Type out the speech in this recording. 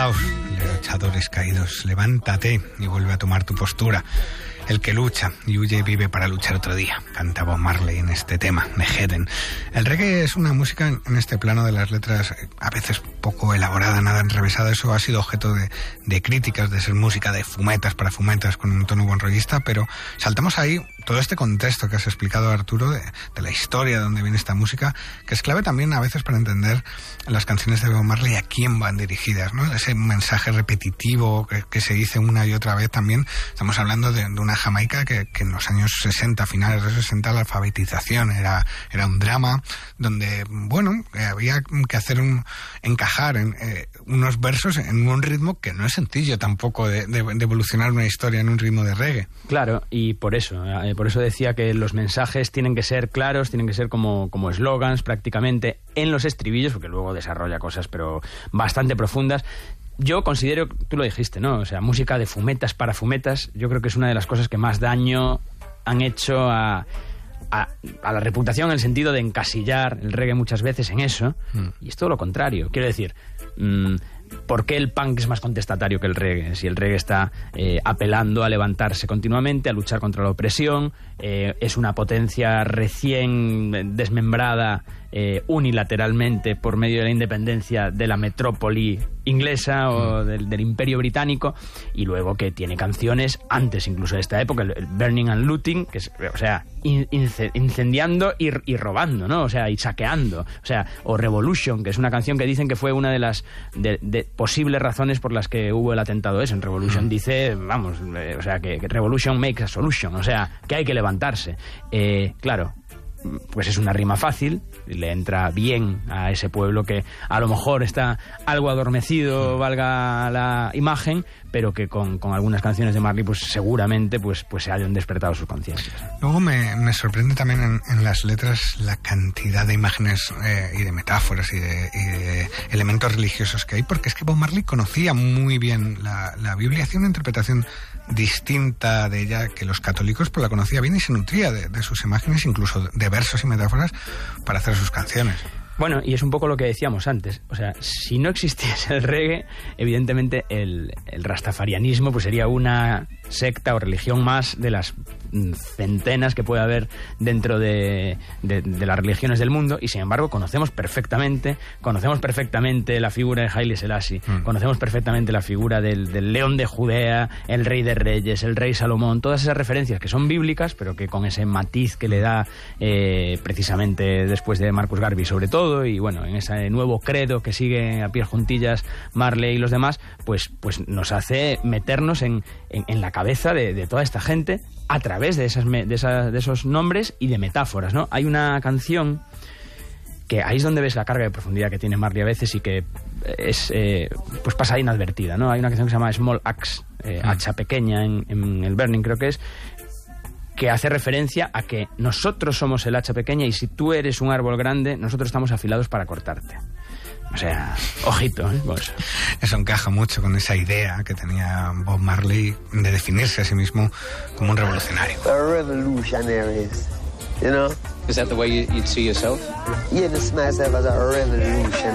caos, luchadores caídos, levántate y vuelve a tomar tu postura. El que lucha y huye vive para luchar otro día, canta Bob Marley en este tema, The Heathen. El reggae es una música en este plano de las letras a veces poco elaborada, nada enrevesada. Eso ha sido objeto de críticas, de ser música de fumetas para fumetas con un tono buenrollista, pero saltamos ahí todo este contexto que has explicado, Arturo, de la historia de dónde viene esta música, que es clave también a veces para entender las canciones de Bob Marley a quién van dirigidas, ¿no? Ese mensaje repetitivo que se dice una y otra vez también. Estamos hablando de una Jamaica que en los años 60, finales de los 60, la alfabetización era un drama donde, bueno, había que hacer encajar unos versos en un ritmo que no es sencillo tampoco de evolucionar una historia en un ritmo de reggae. Claro, y por eso decía que los mensajes tienen que ser claros, tienen que ser como eslogans prácticamente en los estribillos, porque luego desarrolla cosas pero bastante profundas. Yo considero, tú lo dijiste, ¿no? O sea, música de fumetas para fumetas, yo creo que es una de las cosas que más daño han hecho a la reputación, en el sentido de encasillar el reggae muchas veces en eso, y es todo lo contrario. Quiero decir, ¿por qué el punk es más contestatario que el reggae? Si el reggae está apelando a levantarse continuamente, a luchar contra la opresión, es una potencia recién desmembrada unilateralmente por medio de la independencia de la metrópoli inglesa o del imperio británico, y luego que tiene canciones antes incluso de esta época, el Burning and Looting, que es, o sea, incendiando y robando, ¿no? O sea, y saqueando, o sea, o Revolution, que es una canción que dicen que fue una de las de posibles razones por las que hubo el atentado ese. En Revolution dice, vamos, o sea, que Revolution makes a solution, o sea, que hay que levantarse. Claro, pues es una rima fácil, le entra bien a ese pueblo que a lo mejor está algo adormecido, valga la imagen, pero que con algunas canciones de Marley pues seguramente pues se hayan despertado sus conciencias. Luego me sorprende también en las letras la cantidad de imágenes y de metáforas y de elementos religiosos que hay, porque es que Bob Marley conocía muy bien la Biblia, hacía una interpretación distinta de ella que los católicos, pero la conocía bien y se nutría de sus imágenes, incluso de versos y metáforas, para hacer sus canciones. Bueno, y es un poco lo que decíamos antes. O sea, si no existiese el reggae, evidentemente el rastafarianismo pues sería una secta o religión más de las centenas que puede haber dentro de las religiones del mundo, y sin embargo conocemos perfectamente la figura de Haile Selassie, conocemos perfectamente la figura del león de Judea, el rey de reyes, el rey Salomón, todas esas referencias que son bíblicas, pero que con ese matiz que le da precisamente después de Marcus Garvey sobre todo, y bueno, en ese nuevo credo que sigue a pie juntillas Marley y los demás, pues nos hace meternos en la cabeza de toda esta gente a través de esos nombres y de metáforas, ¿no? Hay una canción que ahí es donde ves la carga de profundidad que tiene Marley a veces y que es pues pasa inadvertida, ¿no? Hay una canción que se llama Small Axe, hacha pequeña en el Burning creo que es, que hace referencia a que nosotros somos el hacha pequeña y si tú eres un árbol grande, nosotros estamos afilados para cortarte. O sea, ojito, ¿eh? Pues. Eso encaja mucho con esa idea que tenía Bob Marley de definirse a sí mismo como un revolucionario. Revolutionaries, you know? Is that the way you'd see yourself? Yeah, to see myself as a revolutionary.